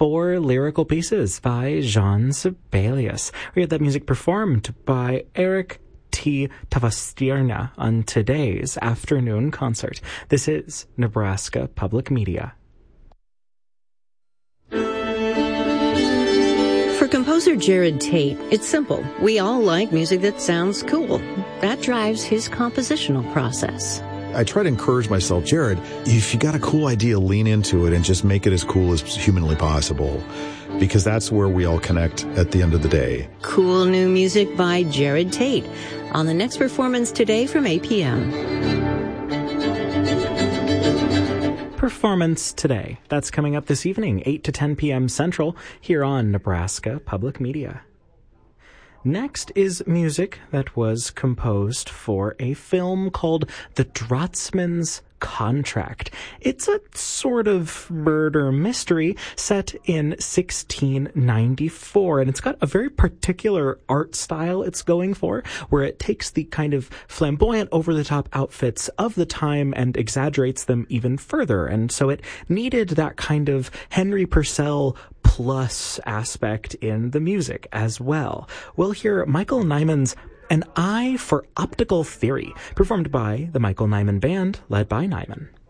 4 lyrical pieces by Jean Sibelius. We had that music performed by Eric T. Tavastierna on today's afternoon concert. This is Nebraska Public Media. For composer Jared Tate, it's simple. We all like music that sounds cool. That drives his compositional process. I try to encourage myself, Jared, if you got a cool idea, lean into it and just make it as cool as humanly possible, because that's where we all connect at the end of the day. Cool new music by Jared Tate on the next performance today from 8 p.m. Performance today. That's coming up this evening, 8 to 10 p.m. Central, here on Nebraska Public Media. Next is music that was composed for a film called The Draughtsman's Contract. It's a sort of murder mystery set in 1694, and it's got a very particular art style it's going for, where it takes the kind of flamboyant, over-the-top outfits of the time and exaggerates them even further. And so it needed that kind of Henry Purcell plus aspect in the music as well. We'll hear Michael Nyman's An Eye for Optical Theory, performed by the Michael Nyman Band, led by Nyman.